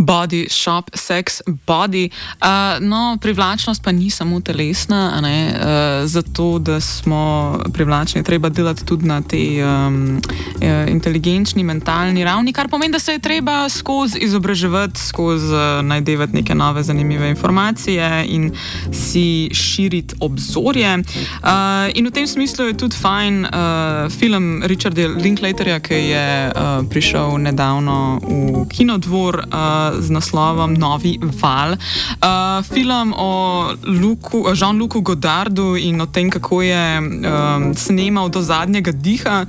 Body shop, sex, body. No, privlačnost pa ni samo telesna, a ne? Zato, da smo privlačni, treba delati tudi na tej inteligenčni, mentalni ravni, kar pomeni, da se je treba skozi izobraževati, skozi najdevati neke nove zanimive informacije in si širiti obzorje. In v tem smislu je tudi fajn film Richarda Linklaterja, ki je prišel nedavno v Kinodvor z naslovom Novi val. Film o Jean-Lucu Godardu in o tem, kako je snemal do zadnjega diha.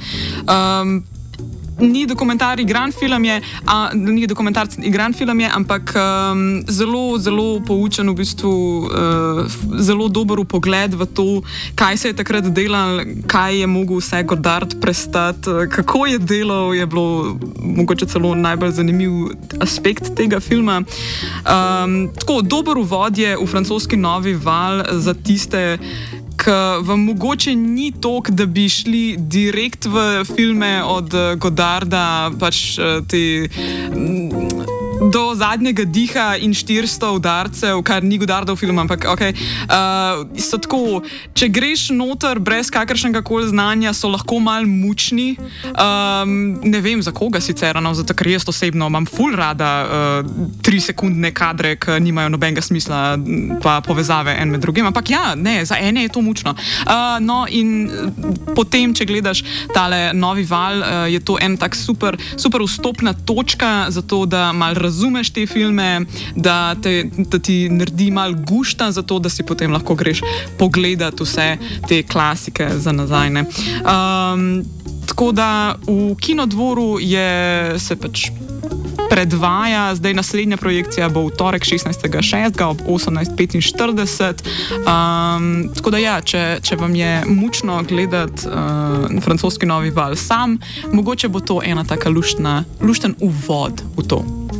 Ni dokumentar igran film je, ampak zelo, zelo poučen, v bistvu zelo dober vpogled v to, kaj se je takrat delal, kaj je mogel vse Godard prestati, kako je delal, je bilo mogoče celo najbolj zanimiv aspekt tega filma. Tako, dober uvod je v francoski Novi val za tiste, ki vam mogoče ni toliko, da bi šli direkt v filme od Godarda, pač te do zadnjega diha in 400 udarcev, kar ni Godardov film, ampak so tako, če greš noter brez kakršnega koli znanja, so lahko mal mučni. Ne vem, za koga sicer, zato ker jaz osebno imam ful rada 3-sekundne kadre, ki nimajo nobenega smisla pa povezave en med drugim, ampak ja, ne, za ene je to mučno. No in potem, če gledaš tale Novi val, je to en tak super vstopna točka za to, da mal razumeš te filme, da ti naredi mal gušta za to, da si potem lahko greš pogledat vse te klasike za nazaj. Tako da v Kinodvoru se pač predvaja, zdaj naslednja projekcija bo v torek 16.6. ob 18.45. Tako da ja, če vam je mučno gledati francoski Novi val sam, mogoče bo to ena taka lušten uvod v to.